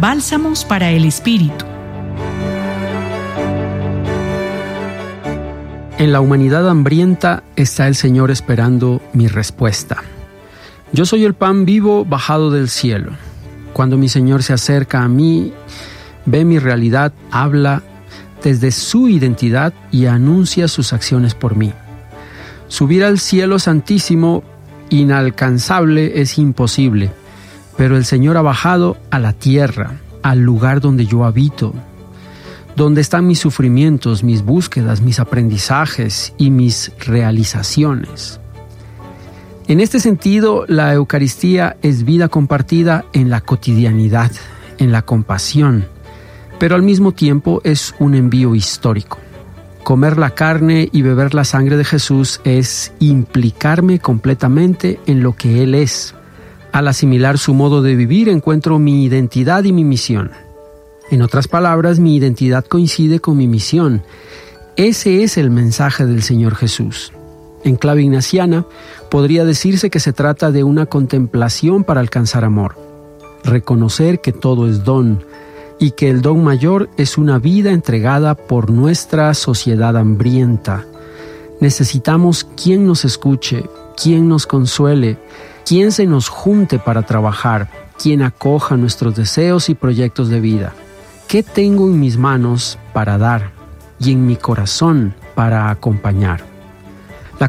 Bálsamos para el Espíritu. En la humanidad hambrienta está el Señor esperando mi respuesta. Yo soy el pan vivo bajado del cielo. Cuando mi Señor se acerca a mí, ve mi realidad, habla desde su identidad y anuncia sus acciones por mí. Subir al cielo santísimo, inalcanzable, es imposible, pero el Señor ha bajado a la tierra, al lugar donde yo habito, donde están mis sufrimientos, mis búsquedas, mis aprendizajes y mis realizaciones. En este sentido, la Eucaristía es vida compartida en la cotidianidad, en la compasión, pero al mismo tiempo es un envío histórico. Comer la carne y beber la sangre de Jesús es implicarme completamente en lo que Él es. Al asimilar su modo de vivir, encuentro mi identidad y mi misión. En otras palabras, mi identidad coincide con mi misión. Ese es el mensaje del Señor Jesús. En clave ignaciana, podría decirse que se trata de una contemplación para alcanzar amor. Reconocer que todo es don y que el don mayor es una vida entregada por nuestra sociedad hambrienta. Necesitamos quien nos escuche, quien nos consuele, quien se nos junte para trabajar, quien acoja nuestros deseos y proyectos de vida. ¿Qué tengo en mis manos para dar y en mi corazón para acompañar?